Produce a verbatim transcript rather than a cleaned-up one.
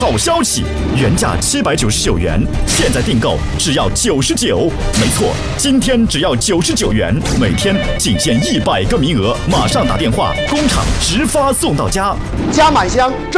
好消息，原价七百九十九元，现在订购只要九十九。没错，今天只要九十九元，每天仅限一百个名额，马上打电话，工厂直发送到家， 加满箱。